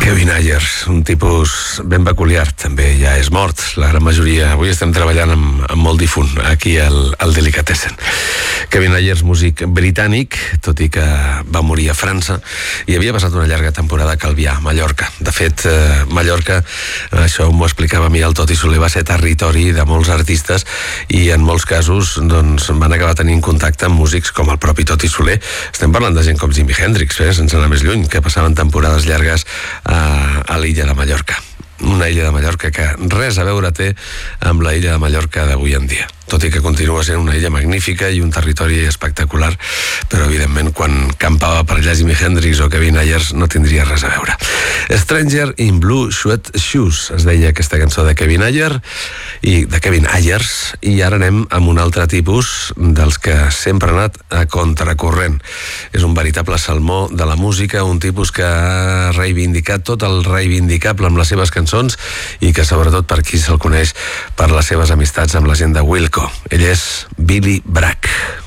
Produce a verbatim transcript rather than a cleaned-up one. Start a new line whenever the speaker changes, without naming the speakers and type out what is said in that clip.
Kevin Ayers, un tipus ben peculiar, també ja és mort, la gran majoria. Avui estem treballant amb, amb molt difunt aquí al, al Delicatessen. Kevin Ayers, músic britànic, tot i que va morir a França, i havia passat una llarga temporada a Calvià, Mallorca. De fet, eh, Mallorca, això m'ho explicava a mi el Toti Soler, va ser territori de molts artistes i en molts casos doncs, van acabar tenint contacte amb músics com el propi Toti Soler. Estem parlant de gent com Jimi Hendrix, eh, sense anar més lluny, que passaven temporades llargues a, a l'illa de Mallorca. Una illa de Mallorca que res a veure té amb la illa de Mallorca d'avui en dia, tot i que continua sent una illa magnífica i un territori espectacular, però evidentment quan campava per allà Jimi Hendrix o Kevin Ayers no tindria res a veure. Stranger in Blue Suede Shoes es deia aquesta cançó de Kevin Ayers i de Kevin Ayers, i ara anem amb un altre tipus dels que sempre ha anat a contracorrent. És un veritable salmó de la música, un tipus que ha reivindicat tot el reivindicable amb les seves cançons i que sobretot per qui se'l coneix per les seves amistats amb la gent de Wilco. Ell és Billy Bragg.